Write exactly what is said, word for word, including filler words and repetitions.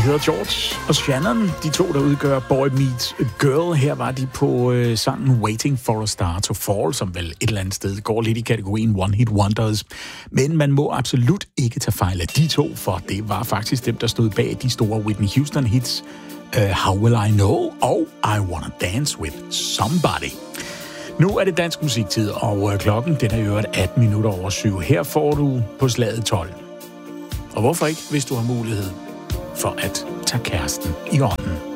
hedder George og Shannon, de to, der udgør Boy Meets Girl. Her var de på øh, sangen Waiting for a Star to Fall, som vel et eller andet sted går lidt i kategorien One Hit Wonders. Men man må absolut ikke tage fejl af de to, for det var faktisk dem, der stod bag de store Whitney Houston-hits uh, How Will I Know og I Wanna Dance With Somebody. Nu er det dansk musiktid, og øh, klokken den er i øvrigt atten minutter over syv. Her får du på slaget tolv. Og hvorfor ikke, hvis du har mulighed for at tage kæresten i hånden?